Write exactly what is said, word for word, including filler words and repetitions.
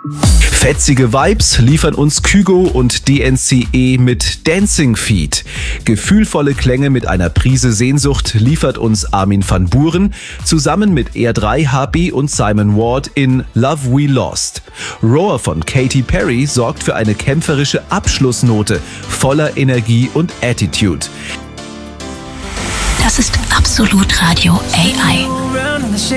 Fetzige Vibes liefern uns Kygo und D N C E mit Dancing Feet. Gefühlvolle Klänge mit einer Prise Sehnsucht liefert uns Armin van Buuren zusammen mit R drei H B und Simon Ward in Love We Lost. Roar von Katy Perry sorgt für eine kämpferische Abschlussnote voller Energie und Attitude. Das ist Absolut Radio A I.